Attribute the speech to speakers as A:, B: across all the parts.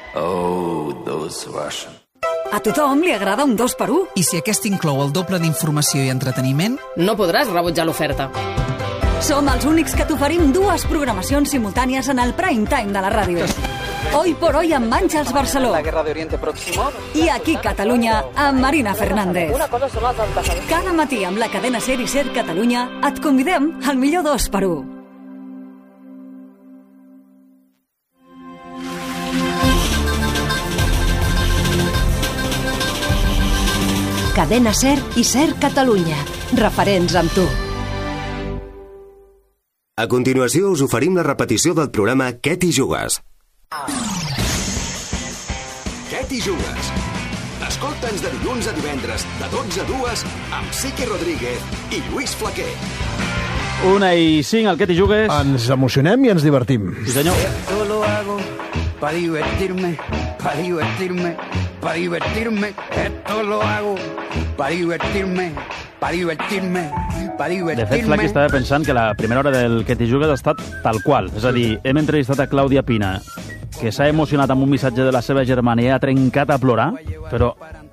A: Oh, those Russians.
B: A tothom li agrada un 2x1.
C: I si aquest inclou el doble d'informació i entreteniment?
D: No podràs rebutjar l'oferta.
B: Som els únics que t'oferim 2 programacions simultànies en el prime time de la ràdio. Hoy por hoy amb Àngels Barceló.
E: La guerra de Oriente Próximo.
B: I aquí Catalunya amb Marina Fernández.
E: Una cosa són els antecedents.
B: Cada matí amb la cadena SER i SER Catalunya et convidem al millor 2x1.
F: Cadena SER i SER Catalunya. Referents amb tu.
G: A continuació us oferim la repetició del programa Què t'hi jugues? Què t'hi jugues? Escolta'ns de dilluns a divendres, de 12 a 2, amb Siqui Rodríguez i Lluís Flaquer.
H: 1:05, al Què t'hi jugues?
I: Ens emocionem i ens divertim.
H: Sí, senyor.
J: Esto lo hago para divertirme, para divertirme, para divertirme. Esto lo hago para divertirme, para divertirme, para divertirme.
H: De fet, Flaqui estava pensant que la primera hora del Què t'hi jugues ha estat tal qual. És a dir, hem entrevistat a Clàudia Pina, que s'ha emocionat amb un missatge de la seva germana i ha trencat a plorar, però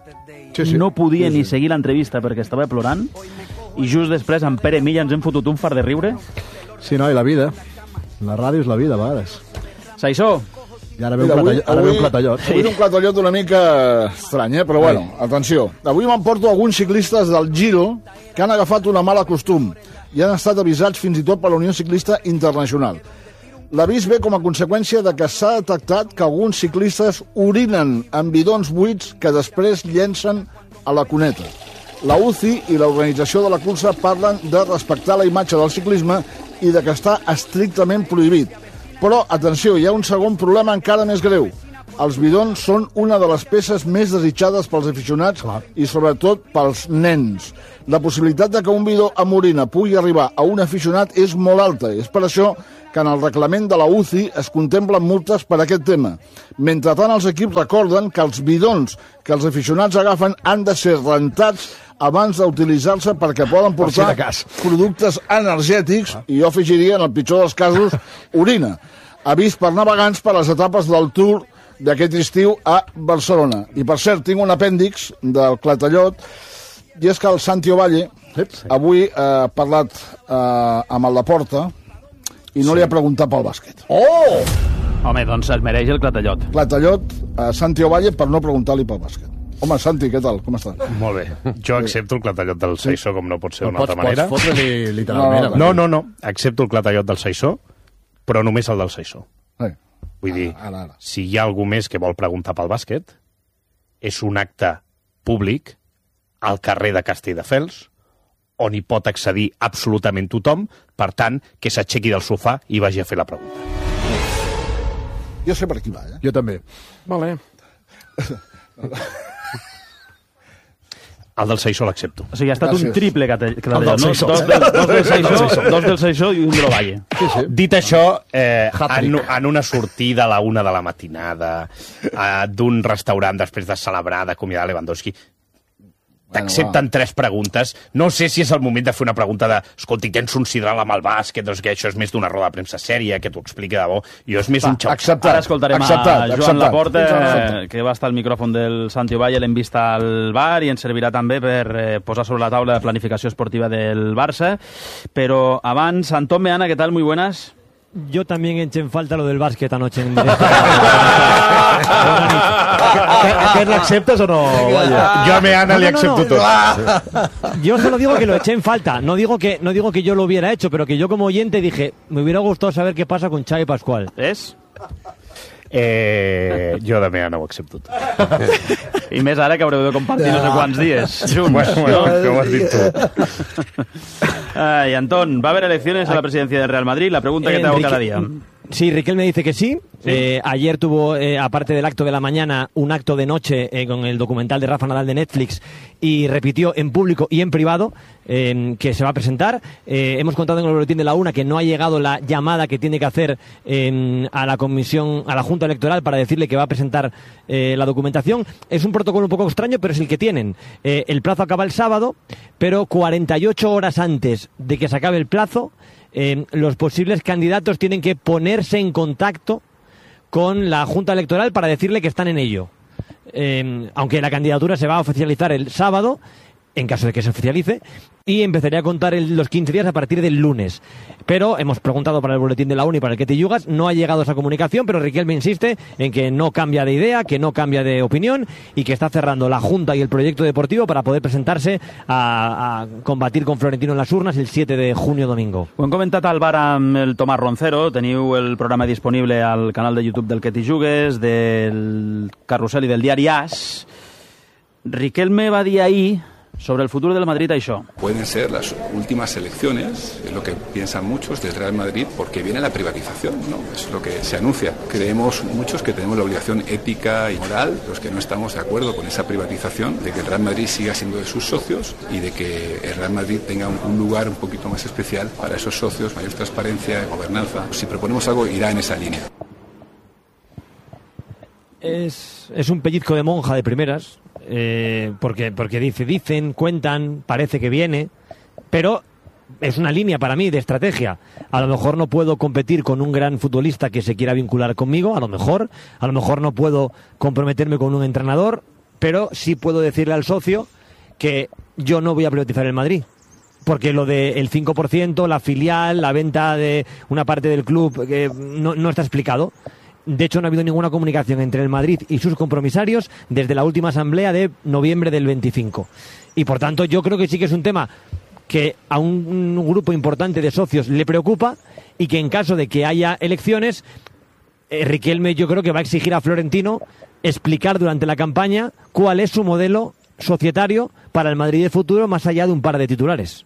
H: no podia ni seguir l'entrevista perquè estava plorant. I just després, amb Pere Milla, ens hem fotut un fart de riure.
I: Sí, no, i la vida. La ràdio és la vida, a vegades.
H: Saissó.
I: I ara ve un platallot.
K: Avui un platallot una mica estrany, però bueno, atenció. Avui m'emporto alguns ciclistes del Giro que han agafat una mala costum i han estat avisats fins i tot per la Unió Ciclista Internacional. L'avís ve com a conseqüència de que s'ha detectat que alguns ciclistes orinen en bidons buits que després llencen a la cuneta. La UCI i l'organització de la cursa parlen de respectar la imatge del ciclisme i de que està estrictament prohibit. Però, atenció, hi ha un segon problema encara més greu. Els bidons són una de les peces més desitjades pels aficionats i sobretot pels nens. La possibilitat de que un bidó amb orina pugui arribar a un aficionat és molt alta. És per això que en el reglament de la UCI es contemplen multes per aquest tema. Mentrestant, els equips recorden que els bidons que els aficionats agafen han de ser rentats abans d'utilitzar-se perquè poden portar productes energètics i jo afegiria, en el pitjor dels casos, orina. Avís per navegants per les etapes del Tour d'aquest estiu a Barcelona. I per cert, tinc un apèndix del Clatallot i és que el Santi Ovalle avui ha parlat amb el Laporta i no li ha preguntat pel bàsquet.
H: Oh! Home, doncs es mereix el Clatallot.
K: Clatallot, Santi Ovalle, per no preguntar-li pel bàsquet. Home, Santi, què tal? Com estàs?
L: Molt bé. Jo accepto el Clatallot del Saissó, com no pot ser d'una altra manera.
I: Pots fotre-li literalment.
L: No. Accepto el Clatallot del Saissó, però només el del Saissó. Vull dir, si hi ha algú més que vol preguntar pel bàsquet, és un acte públic al carrer de Castelldefels, on hi pot accedir absolutament tothom, per tant, que s'aixequi del sofà i vagi a fer la pregunta.
K: Jo sé per qui va,
I: Jo també.
L: Vale. El del Saissó l'accepto.
H: O sigui, ha estat un triple Clatallot, no? Dos del Saissó i un de l'Ovalle.
L: Dit això, en una sortida a la 1 de la matinada d'un restaurant després de celebrar, d'acomiadar Lewandowski, t'accepten 3 preguntes. No sé si és el moment de fer una pregunta de escolti, tens un sidral amb el bàsquet, doncs que això és més d'una roda de premsa sèria, que t'ho expliqui de bo. Jo és més un xau.
H: Ara escoltarem a Joan Laporta, que va estar al micròfon del Santi Ovalle, l'hem vist al bar i ens servirà també per posar sobre la taula la planificació esportiva del Barça. Però abans, Antón Meana, ¿qué tal? Muy buenas.
M: Yo también eché en falta lo del básquet anoche en directo.
I: ¿Qué lo aceptas o no? Vaya.
L: Yo a Meana le acepto todo.
M: Yo solo digo que lo eché en falta. No digo que yo lo hubiera hecho, pero que yo como oyente dije, me hubiera gustado saber qué pasa con Xavi Pascual.
H: ¿Es?
L: Jo de Meana ho accepto tot.
H: I més ara que haureu de compartir no sé quants dies junts.
L: Bueno, com has dit tu.
H: Ay, Antón, ¿va a haber elecciones a la presidencia del Real Madrid? La pregunta que te hago cada día.
M: Sí, Riquelme dice que sí. Ayer tuvo, aparte del acto de la mañana, un acto de noche con el documental de Rafa Nadal de Netflix y repitió en público y en privado que se va a presentar. Hemos contado en el boletín de la UNA que no ha llegado la llamada que tiene que hacer a la comisión, a la Junta Electoral para decirle que va a presentar la documentación. Es un protocolo un poco extraño, pero es el que tienen. El plazo acaba el sábado, pero 48 horas antes de que se acabe el plazo, los posibles candidatos tienen que ponerse en contacto con la Junta Electoral para decirle que están en ello. Aunque la candidatura se va a oficializar el sábado, en caso de que se oficialice, y empezaría a contar los 15 días a partir del lunes. Pero hemos preguntado para el boletín de la ONU y para el Ketty Yugas, no ha llegado esa comunicación, pero Riquelme insiste en que no cambia de idea, que no cambia de opinión y que está cerrando la Junta y el proyecto deportivo para poder presentarse a combatir con Florentino en las urnas el 7 de junio domingo.
H: Ho hem comentat al bar amb el Tomàs Roncero, teniu el programa disponible al canal de YouTube del Ketty Yugues, del Carrusel i del diari AS. Riquelme va dir ahir sobre el futuro del Madrid això.
N: Pueden ser las últimas elecciones, es lo que piensan muchos del Real Madrid, porque viene la privatización, ¿no? Es lo que se anuncia. Creemos muchos que tenemos la obligación ética y moral, los que no estamos de acuerdo con esa privatización, de que el Real Madrid siga siendo de sus socios y de que el Real Madrid tenga un lugar un poquito más especial para esos socios, mayor transparencia, gobernanza. Si proponemos algo, irá en esa línea.
M: Es un pellizco de monja de primeras, porque dicen, cuentan, parece que viene, pero es una línea para mí de estrategia. A lo mejor no puedo competir con un gran futbolista que se quiera vincular conmigo, a lo mejor no puedo comprometerme con un entrenador, pero sí puedo decirle al socio que yo no voy a privatizar el Madrid. Porque lo del 5%, la filial, la venta de una parte del club, no está explicado. De hecho, no ha habido ninguna comunicación entre el Madrid y sus compromisarios desde la última asamblea de noviembre del 25. Y por tanto, yo creo que sí que es un tema que a un grupo importante de socios le preocupa y que en caso de que haya elecciones, Riquelme yo creo que va a exigir a Florentino explicar durante la campaña cuál es su modelo societario para el Madrid de futuro más allá de un par de titulares.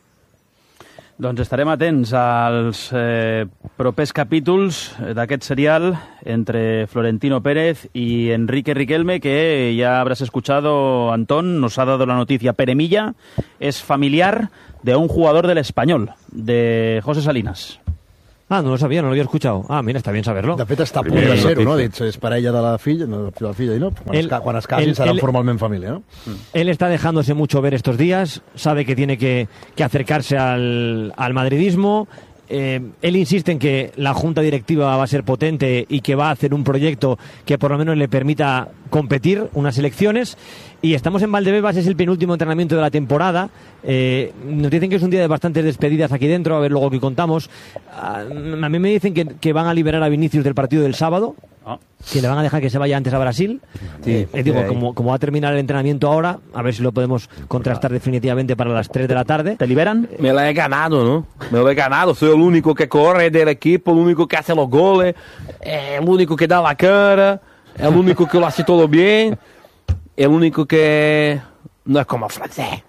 H: Doncs estarem atents als propers capítols d'aquest serial entre Florentino Pérez y Enrique Riquelme, que ya habrás escuchado, Antón, nos ha dado la noticia. Peremilla es familiar de un jugador del Español, de José Salinas.
M: Ah, no lo sabía, no lo había escuchado. Ah, mira, está bien saberlo.
I: De fet, està a punt de ser-ho, no? És parella de la filla, i no? Quan es casin seran formalment família, ¿no?
M: Él está dejándose mucho ver estos días, sabe que tiene que acercarse al madridismo. Él insiste en que la junta directiva va a ser potente y que va a hacer un proyecto que por lo menos le permita competir unas elecciones. Y estamos en Valdebebas, es el penúltimo entrenamiento de la temporada. Nos dicen que es un día de bastantes despedidas aquí dentro, a ver luego qué contamos. A mí me dicen que van a liberar a Vinicius del partido del sábado, que le van a dejar que se vaya antes a Brasil. Digo, como va a terminar el entrenamiento ahora, a ver si lo podemos contrastar definitivamente para las 3 de la tarde.
H: ¿Te liberan?
O: Me lo he ganado, ¿no? Me lo he ganado. Soy el único que corre del equipo, el único que hace los goles, el único que da la cara, el único que lo hace todo bien, el único que no es como francés.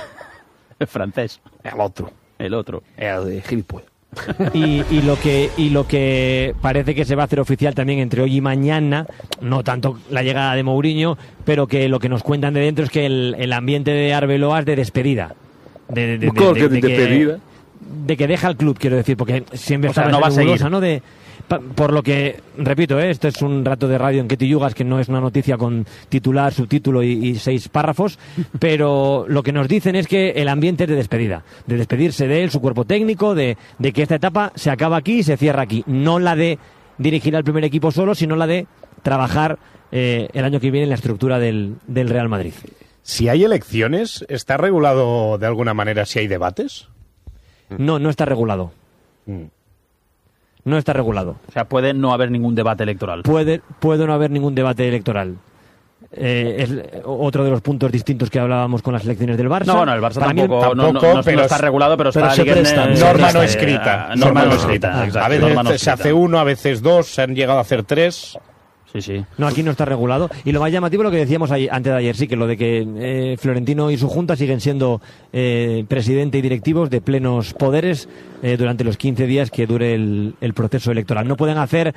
H: El francés.
O: El otro. El de gilipollas.
M: Y lo que parece que se va a hacer oficial también entre hoy y mañana, no tanto la llegada de Mourinho, pero que lo que nos cuentan de dentro es que el ambiente de Arbeloa es de despedida. De
O: despedida.
M: De que deja el club, quiero decir, porque siempre está
H: no va a seguir,
M: ¿no? Por lo que, repito, esto es un rato de radio en Ketty Yugas, que no es una noticia con titular, subtítulo y 6 párrafos, pero lo que nos dicen es que el ambiente es de despedida, de despedirse de él, su cuerpo técnico, de que esta etapa se acaba aquí y se cierra aquí, no la de dirigir al primer equipo solo, sino la de trabajar el año que viene en la estructura del Real Madrid.
L: Si hay elecciones, ¿está regulado de alguna manera si hay debates?
M: No está regulado. No está regulado.
H: O sea, puede no haber ningún debate electoral.
M: Puede no haber ningún debate electoral. Es otro de los puntos distintos que hablábamos con las elecciones del Barça.
H: No, bueno, el Barça tampoco no está regulado, pero está...
L: Norma no escrita.
H: Norma no escrita, exacto.
L: A veces se hace 1, a veces 2, se han llegado a hacer 3...
H: Sí.
M: No, aquí no está regulado. Y lo más llamativo lo que decíamos antes de ayer, sí, que lo de que Florentino y su junta siguen siendo presidente y directivos de plenos poderes durante los 15 días que dure el proceso electoral. No pueden hacer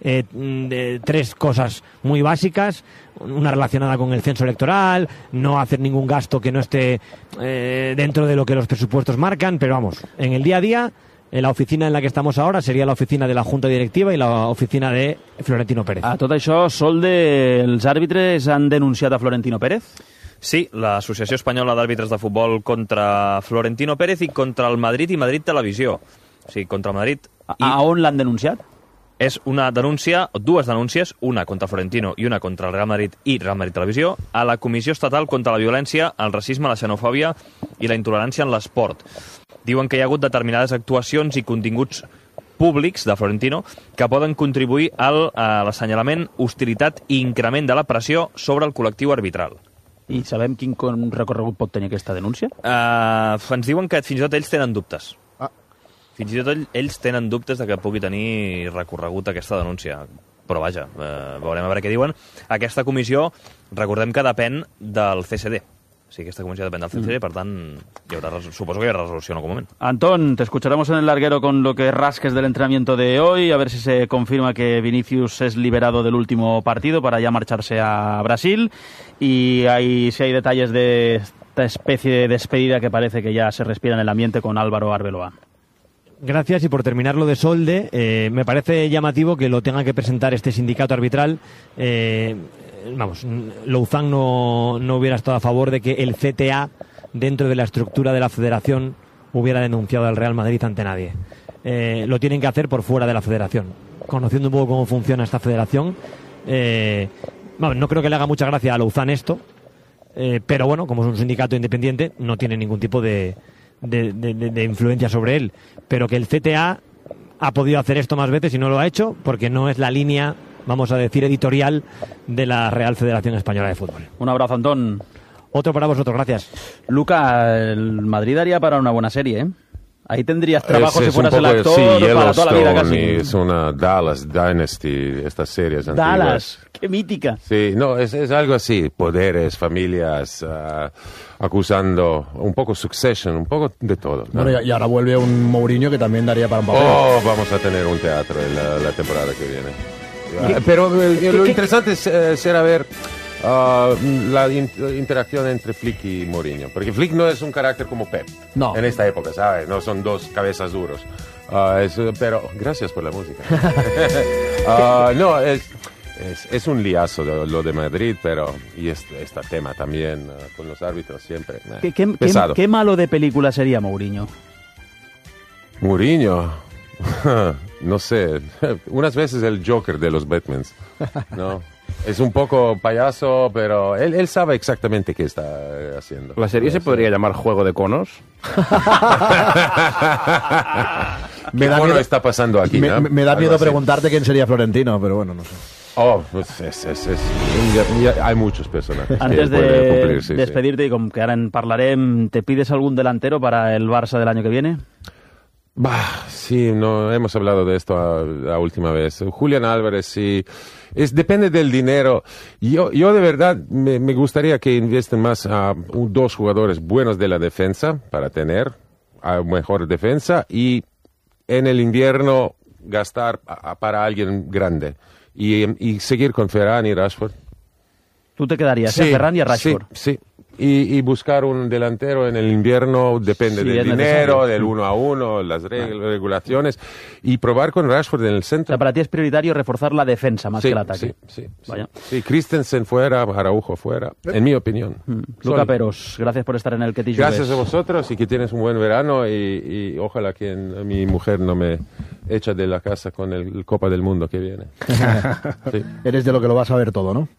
M: 3 cosas muy básicas: una relacionada con el censo electoral, no hacer ningún gasto que no esté dentro de lo que los presupuestos marcan, pero vamos, en el día a día, en la oficina en la que estamos ahora sería la oficina de la Junta Directiva i la oficina de Florentino Pérez.
H: A tot això, Solde, els àrbitres han denunciat a Florentino Pérez?
P: Sí, l'Associació Espanyola d'Àrbitres de Futbol contra Florentino Pérez i contra el Madrid i Madrid Televisió. O sigui, contra el Madrid...
H: A on l'han denunciat?
P: És una denúncia, dues denúncies, una contra Florentino i una contra el Real Madrid i Real Madrid Televisió, a la Comissió Estatal contra la Violència, el Racisme, la Xenofòbia i la Intolerància en l'Esport. Diuen que hi ha hagut determinades actuacions i continguts públics de Florentino que poden contribuir a l'assenyalament, hostilitat i increment de la pressió sobre el col·lectiu arbitral.
H: I sabem quin recorregut pot tenir aquesta denúncia?
P: Ens diuen que fins i tot ells tenen dubtes. Fins i tot ells tenen dubtes de que pugui tenir recorregut aquesta denúncia. Però vaja, veurem a veure què diuen. Aquesta comissió, recordem que depèn del CSD. O sigui, aquesta comissió depèn del CSD, per tant, suposo que hi haurà resolució en algun moment.
H: Antón, te escucharemos en el larguero con lo que rasques del entrenamiento de hoy, a ver si se confirma que Vinicius es liberado del último partido para ya marcharse a Brasil, y si hay detalles de esta especie de despedida que parece que ya se respira en el ambiente con Álvaro Arbeloa.
M: Gracias, y por terminar lo de Solde, me parece llamativo que lo tenga que presentar este sindicato arbitral. Louzán no hubiera estado a favor de que el CTA, dentro de la estructura de la federación, hubiera denunciado al Real Madrid ante nadie. Lo tienen que hacer por fuera de la federación. Conociendo un poco cómo funciona esta federación, no creo que le haga mucha gracia a Louzán esto, pero bueno, como es un sindicato independiente, no tiene ningún tipo de influencia sobre él, pero que el CTA ha podido hacer esto más veces y no lo ha hecho porque no es la línea, vamos a decir, editorial de la Real Federación Española de Fútbol.
H: Un abrazo, Antón.
M: Otro para vosotros, gracias.
H: Luca, el Madrid daría para una buena serie, ¿eh? Ahí tendrías trabajo si fueras el actor
Q: sí,
H: para toda la vida casi.
Q: Es una Dallas Dynasty, estas series antiguas.
H: Dallas, qué mítica.
Q: Sí, no, es algo así, poderes, familias, acusando, un poco Succession, un poco de todo, ¿no?
I: Bueno, y ahora vuelve un Mourinho que también daría para un papel.
Q: Oh, vamos a tener un teatro en la temporada que viene. Pero lo interesante es ser a ver la interacción entre Flick y Mourinho, porque Flick no es un carácter como Pep en esta época, ¿sabes? No son dos cabezas duros, pero gracias por la música. No, es un liazo lo de Madrid, pero y este tema también con los árbitros siempre pesado.
H: ¿Qué malo de película sería Mourinho?
Q: Mourinho, no sé, unas veces el Joker de los Batmans, ¿no? Es un poco payaso, pero él sabe exactamente qué está haciendo.
L: ¿La serie se podría llamar Juego de Conos?
Q: ¿Qué cono está pasando aquí?
I: Me da miedo preguntarte quién sería Florentino, pero bueno, no sé.
Q: Oh, pues hay muchos personajes.
H: Antes de despedirte, y como que ahora parlarem, ¿te pides algún delantero para el Barça del año que viene?
Q: Sí, no hemos hablado de esto la última vez. Julián Álvarez, sí. Depende del dinero. Yo de verdad me gustaría que inviesten más a dos jugadores buenos de la defensa para tener a mejor defensa, y en el invierno gastar para alguien grande y seguir con Ferran y Rashford.
H: ¿Tú te quedarías a Ferran y a Rashford?
Q: Sí. Y buscar un delantero en el invierno depende del dinero, del 1-1, las regulaciones, y probar con Rashford en el centro.
H: O sea, para ti es prioritario reforzar la defensa más que el ataque.
Q: Sí, Christensen fuera, Araujo fuera, en mi opinión.
H: Luca Peros, gracias por estar en el Ketty Jugues.
Q: Gracias a vosotros, y que tienes un buen verano, y ojalá que mi mujer no me echa de la casa con el Copa del Mundo que viene.
I: Sí. Eres de lo que lo vas a ver todo, ¿no?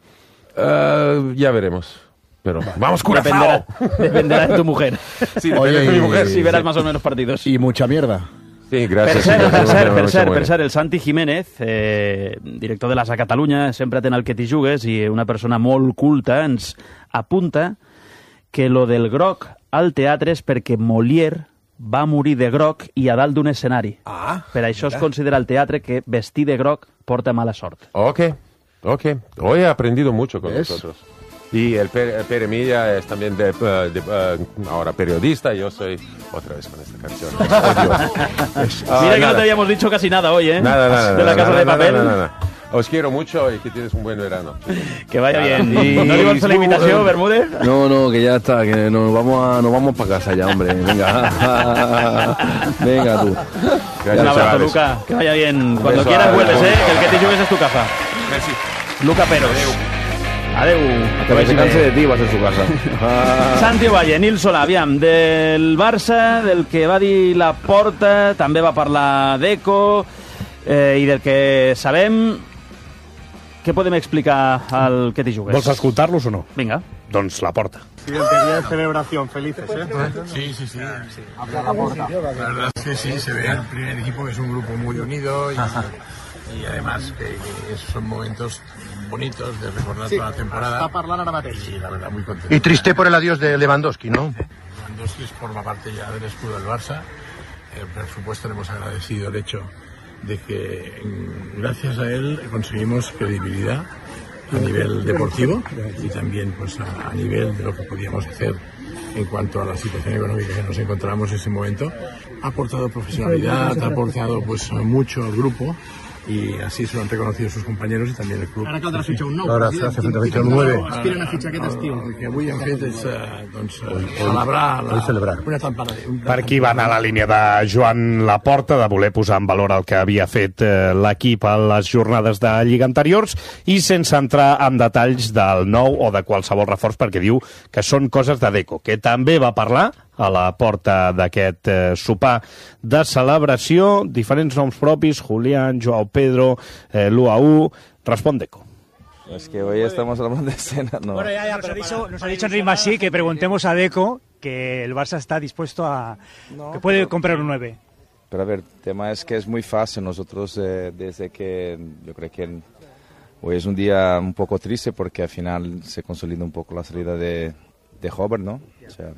Q: Ya veremos. Pero vamos, Curazao.
H: Dependerá de tu mujer.
Q: Sí, oye, de mi mujer.
H: Si verás más o menos partidos.
I: Y mucha mierda.
Q: Sí, gracias.
H: Per cert, el Santi Jiménez, director de l'ASA Catalunya, sempre atent al Ketty Jugues, i una persona molt culta, ens apunta que lo del groc al teatre és perquè Molière va morir de groc i a dalt d'un escenari. Per això es considera al teatre que vestir de groc porta mala sort.
Q: Ok. Hoy he aprendido mucho con vosotros. Y el Pere Milla es también ahora periodista, y yo soy otra vez con esta canción.
H: Mira que no te habíamos dicho casi nada hoy, ¿eh?
Q: Nada.
H: De la Casa de Papel.
Q: Nada. Os quiero mucho y que tienes un buen verano.
H: Que vaya bien. ¿No digo la invitación, Bermúdez?
O: No, que ya está, que nos vamos para casa ya, hombre. Venga. Venga tú.
H: Gracias, un abrazo, Luca. Que vaya bien. Cuando quieras vuelves, ¿eh? Que el Ketty Jugues es tu casa.
Q: Merci.
H: Luca Peros. Adeu.
O: Que se canse de ti, vas a su casa.
H: Santi Valle, Nil Solà, aviam, del Barça, del que va dir Laporta, també va parlar d'Eco, I del que sabem, què podem explicar al que t'hi jugues?
L: Vols escoltar-los o no?
H: Vinga.
L: Doncs la porta.
R: Sí, el que día de celebración, felices, ¿eh? Sí. Habla la porta. La verdad es que sí, se ve el primer equipo que es un grupo muy unido y además que son momentos bonitos de recordar toda la temporada. Está parlant ara mateix. Sí, la verdad, muy contento.
I: Y triste por el adiós de Lewandowski, ¿no?
R: Lewandowski forma parte ya del escudo del Barça. Por supuesto, le hemos agradecido el hecho de que gracias a él conseguimos credibilidad a nivel deportivo y también pues a nivel de lo que podíamos hacer en cuanto a la situación económica que nos encontramos en ese momento. Ha aportado profesionalidad, ha aportado pues mucho al grupo y así se lo han reconocido sus compañeros y también el club.
I: Ara caldrà fitxar un nou. Ara s'ha fet fitxar un 9.
R: Aspiren a fitxar aquest estiu. El que avui hem fet és celebrar una temporada.
L: Per aquí va anar la línia de Joan Laporta, de voler posar en valor el que havia fet l'equip a les jornades de Lliga anteriors i sense entrar en detalls del nou o de qualsevol reforç, perquè diu que són coses de Deco, que també va parlar a la porta d'aquest sopar de celebració, diferents noms propis, Julián, Joao Pedro, l'UAU. Respon Deco.
S: Es que hoy estamos hablando de escena, ¿no?
T: Bueno, ya, pero nos ha dicho Enric Masí que preguntemos a Deco que el Barça está dispuesto a... que puede comprar un 9.
S: Pero a ver, el tema es que es muy fácil. Nosotros, desde que... Yo creo que hoy es un día un poco triste porque al final se consolida un poco la salida de Hover, ¿no? O sea,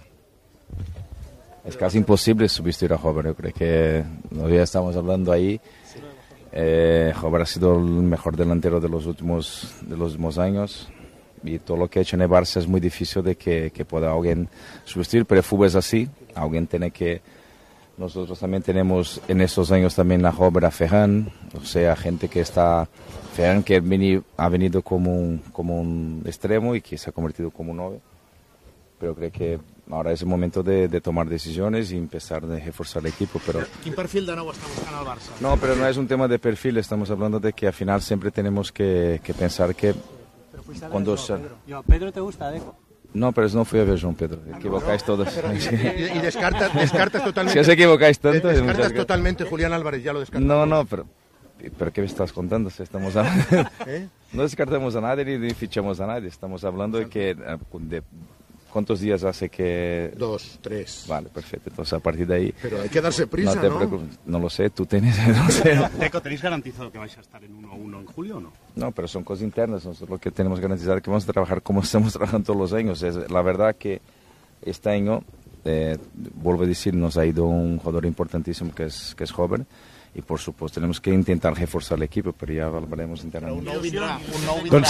S: es casi imposible sustituir a Hover. Yo creo que hoy ya estamos hablando ahí. Hover ha sido el mejor delantero de los últimos años y todo lo que ha hecho en el Barça es muy difícil de que pueda alguien sustituir, pero el fútbol es así. Alguien tiene que... Nosotros también tenemos en estos años también a Hover, a Ferran, o sea, gente que está... Ferran que ha venido como un extremo y que se ha convertido como un 9. Pero creo que ahora es el momento de tomar decisiones y empezar a reforzar el equipo. Pero...
R: ¿Qué perfil de nuevo está buscando el Barça?
S: No, pero no es un tema de perfil, estamos hablando de que al final siempre tenemos que pensar que... Cuando
T: ¿Pedro te gusta, Deco?
S: No, pero no fui a ver Joan Pedro, equivocáis todos.
I: Y descartas totalmente...
S: Si os equivocáis tanto...
I: Descartas totalmente Julián Álvarez, ya lo descartas.
S: No, pero ¿qué me estás contando? Si estamos hablando... No descartamos a nadie ni fichamos a nadie, estamos hablando de que... ¿Cuántos días hace que...?
I: 2, 3.
S: Vale, perfecto. Entonces, a partir de ahí...
I: Pero hay que darse prisa,
S: no te preocupes. No lo sé, tú tienes... No sé.
R: Deco, ¿tenéis garantizado que vais a estar en 1-1 en julio o no?
S: No, pero son cosas internas. Nosotros lo que tenemos garantizado es que vamos a trabajar como estamos trabajando todos los años. La verdad que este año, vuelvo a decir, nos ha ido un jugador importantísimo que es joven. Y por supuesto tenemos que intentar reforzar el equipo, pero ya hablaremos internamente.